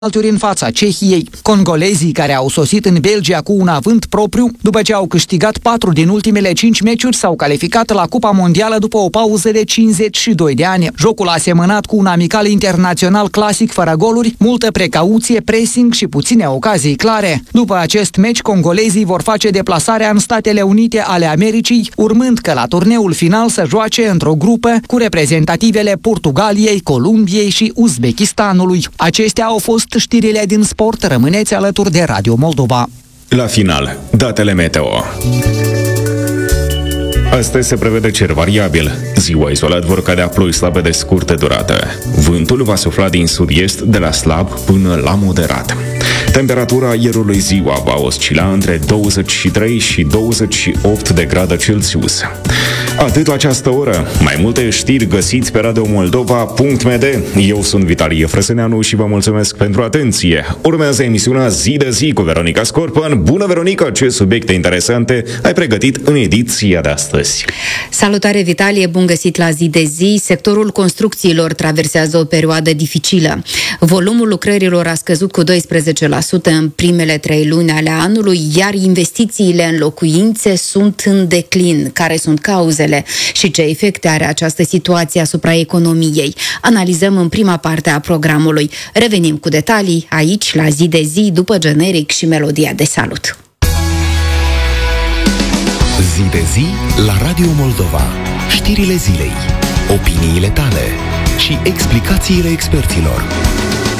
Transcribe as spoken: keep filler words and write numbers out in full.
alturi în fața Cehiei. Congolezii, care au sosit în Belgia cu un avânt propriu, după ce au câștigat patru din ultimele cinci meciuri, s-au calificat la Cupa Mondială după o pauză de cincizeci și doi de ani. Jocul a semănat cu un amical internațional clasic fără goluri, multă precauție, pressing și puține ocazii clare. După acest meci, congolezii vor face deplasarea în Statele Unite ale Americii, urmând că la turneul final să joace într-o grupă cu reprezentativele Portugaliei, Columbiei și Uzbekistanului. Acestea au fost știrile din sport. Rămâneți alături de Radio Moldova. La final, datele meteo. Astăzi se prevede cer variabil. Ziua izolat vor cădea ploi slabe de scurtă durată. Vântul va sufla din sud-est de la slab până la moderat. Temperatura aerului ziua va oscila între douăzeci și trei și douăzeci și opt de grade Celsius. Atât la această oră. Mai multe știri găsiți pe radio moldova punct m d. Eu sunt Vitalie Frăsăneanu și vă mulțumesc pentru atenție. Urmează emisiunea Zi de Zi cu Veronica Scorpan. Bună, Veronica! Ce subiecte interesante ai pregătit în ediția de astăzi? Salutare, Vitalie! Bun găsit la Zi de Zi! Sectorul construcțiilor traversează o perioadă dificilă. Volumul lucrărilor a scăzut cu doisprezece la sută în primele trei luni ale anului, iar investițiile în locuințe sunt în declin. Care sunt cauzele și ce efecte are această situație asupra economiei? Analizăm în prima parte a programului. Revenim cu detalii aici, la Zi de Zi, după generic și melodia de salut. Zi de Zi la Radio Moldova. Știrile zilei, opiniile tale și explicațiile experților.